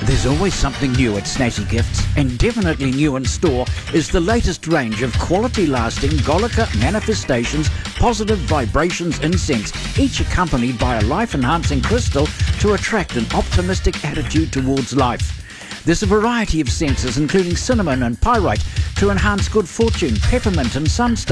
There's always something new at Snazzy Gifts, and definitely new in store is the latest range of quality-lasting Golika Manifestations Positive Vibrations incense, each accompanied by a life-enhancing crystal to attract an optimistic attitude towards life. There's a variety of scents, including cinnamon and pyrite, to enhance good fortune, peppermint and sunstone.